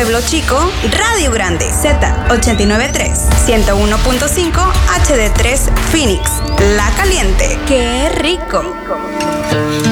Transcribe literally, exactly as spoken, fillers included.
Pueblo Chico, Radio Grande, Z ochenta y nueve punto tres, ciento uno punto cinco H D tres Phoenix, La Caliente. ¡Qué rico!